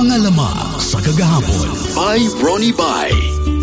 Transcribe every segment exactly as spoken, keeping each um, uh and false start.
Mga lama sa kagahapon by Ronnie Bay.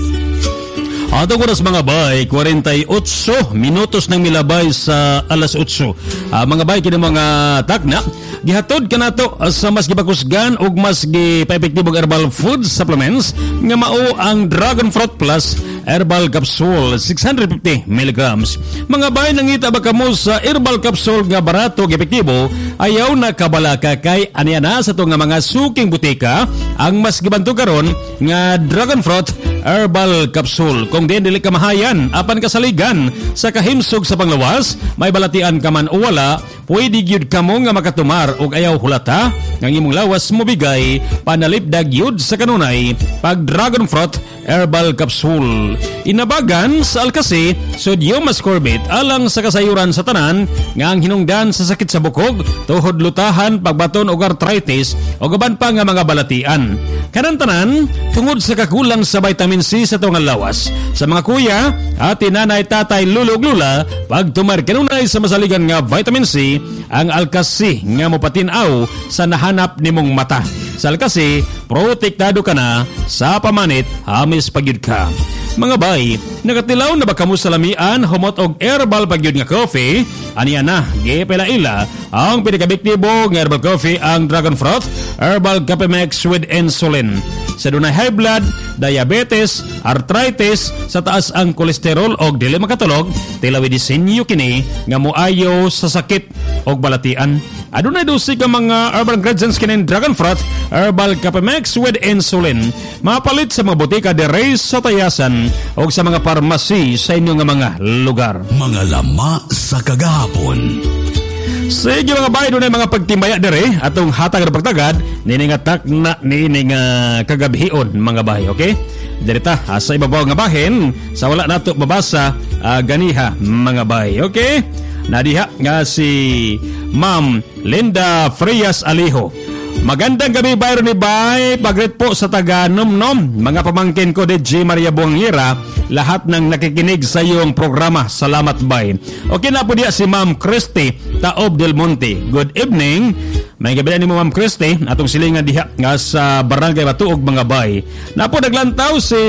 Ato ko nas mga bay, forty-eight minutos nang milabay sa alas eight. Uh, mga bay, kini mga takna, gihatod ka na to sa mas gibakusgan o mas gipa-epektibong herbal food supplements nga mao ang Dragon Fruit Plus Herbal Capsule six hundred fifty milligrams. Mga bay, nangita ba kamo sa herbal capsule nga barato epektibo, ayaw na kabalaka kay aniya na sa to nga mga suking butika ang mas gibanto karon nga Dragon Fruit Herbal Capsule. Kung din dili ka mahayan apan kasaligan sa kahimsog sa panglawas, may balatian ka man o wala, pwede gyud kamo nga makatumar og ayaw hulata ng imong lawas mo bigay panalipdag yud sa kanunay pag Dragon Fruit Herbal Capsule. Inabagan sa alkasi sodium ascorbate alang sa kasayuran sa tanan nga ang hinungdan sa sakit sa bukog, tuhod lutahan, pagbaton og arthritis o gaban pa nga mga balatian. Kanang tanan tungod sa kakulang sa vitamin C sa tungal lawas. Sa mga kuya at nanay, tatay, lulog, lula, pag tumar kanunay sa masaligan nga vitamin C, ang alkasi nga mopatinaw sa nahanap nimong mata. Sa alkasi, protektado ka na sa pamanit hamis pagyud ka. Mga bay, nakatilaw na ba kamo sa lamian, humot og herbal pagyud nga coffee? Aniya na, gipela-ila ang pinakabektibo nga herbal coffee, ang Dragon Fruit Herbal Capemex with insulin. Sa dunay high blood, diabetes, arthritis, sa taas ang kolesterol og dili makatulog, tilawi disenyo kini nga moayo sa sakit og balatian. Adunay dosi ka mga herbal ingredients kinin Dragon Fruit Herbal Capemex with insulin. Mapalit sa mga botika dere sa tayasan o sa mga parmasi sa inyong mga lugar. Mga lama sa kagahapon. Sige mga bay, doon ay mga pagtimbaya dere atong hatag na pagtagad niningatak na nining uh, kagabihion mga bay, okay? Dirita sa ibabaw nga bahin sa wala nato mabasa uh, ganiha mga bay, okay? Nadiha nga si Ma'am Linda Frias Aliho. Magandang gabi, Byron ni Bay. Pagret po sa taga Numnom, mga pamangkin ko, D J Maria Buangira, lahat ng nakikinig sa iyong programa. Salamat, Bay. Okay na po diya si Ma'am Christy Taob Del Monte. Good evening. May gabi ni mo, Ma'am Christy, atong silingan diha nga sa Barangay Batuog, mga Bay. Na po naglantaw si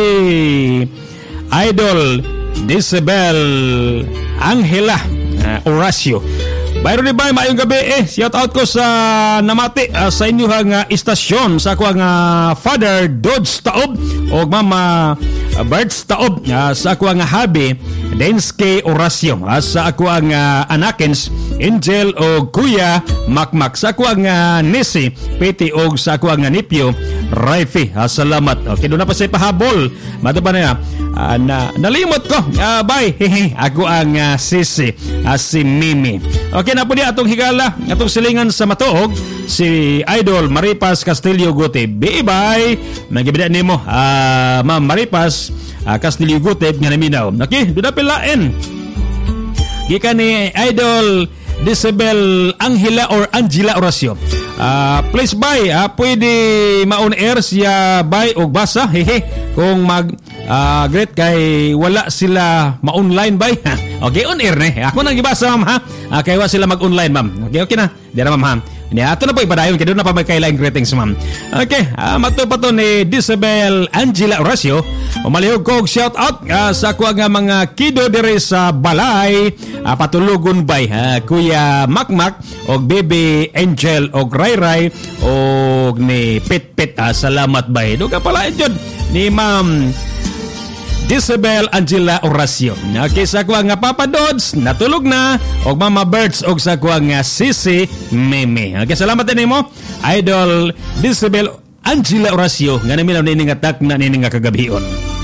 Idol Disabel Angela uh, Horacio. Byron ni Bay, maayong gabi eh. Shout out ko sa namati uh, sa inyo nga uh, istasyon sa ako nga uh, Father Dodge Taob o Mama uh, Berts Taob, uh, sa ako nga uh, Habi Denske Horacio, uh, sa ako nga uh, Anakins Angel o Kuya Makmak, sa ako nga uh, Nisi Piti o sa ako nga uh, Nipyo Raifi. Uh, salamat. Okay, doon na pa sa ipahabol. Mato pa na uh, na nalimot ko. Uh, bye. Hehe. Ako ang uh, Sisi, uh, si Mimi. Okay na po niya atong higala, atong silingan sa Matuog, si Idol Maripas Castillo Gute. Bye-bye. Nagibida nimo, uh, Ma'am Maripas uh, Castillo Gute nga naminaw. Okay, doon na pilain. Gika ni Idol Disabel Angela or Angela Horacio. Uh, please buy, uh, pwede ma-on air siya buy o basa, hehe, kung mag uh, great kay wala sila ma-online buy. Okay, on air ne. Ako nang gibasa, ma'am, ha. Uh, kaya wala sila mag-online, ma'am. Okay, okay na. Dira, ma'am, ha. Hindi, ato na po ipadayon, kaya doon na pa may kailang greetings, ma'am. Okay, uh, mato pa to ni Disabel Angela Horacio. Umalihog ko shout out uh, sa ako nga mga kido dire sa balay, uh, patulugon bay, uh, Kuya Makmak og Baby Angel og Ray Ray og ni Pit Pit. Uh, salamat bay. Duga pala jud ni Ma'am Disabel Angela Horacio. Okay, sa ako nga Papa Dodds natulog na og Mama Birds og sa ako nga Sisi Meme. Okay, salamat din mo Idol Disabel Angela Horacio nga naminaw nining atak na nining kagabion.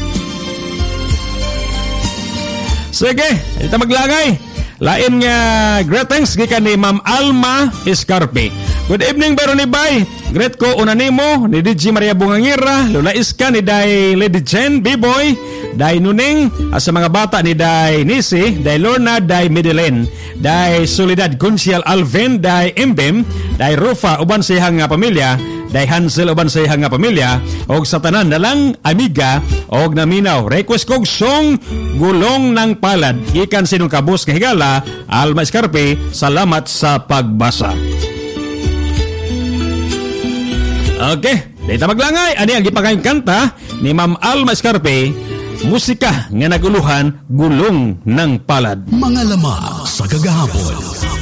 Sige, ito maglangay. Lain nga greetings gikan ni Ma'am Alma Escarpe. Good evening, Byron ni Bay. Great ko una nimo ni D J Maria Bungangira, Lola Iska ni Day Lady Jen, B-Boy, Day Nuning, sa mga bata ni Day Nisi, Day Lorna, Day Medellin, Day Soledad Consial Alvin, Day Embem, Day Rufa uban sa iyang nga pamilya, Day Hansel uban sa iyang nga pamilya, og sa tanan na lang amiga og naminaw. Request kog song Gulong ng Palad gikan sinong kabus nga higala, Alma Escarpe. Salamat sa pagbasa. Okay, dito maglangay. Ani ang gipakayong kanta ni Ma'am Alma Escarpe, musika nga naguluhan, gulong ng palad. Mga lamang sa kagahapon.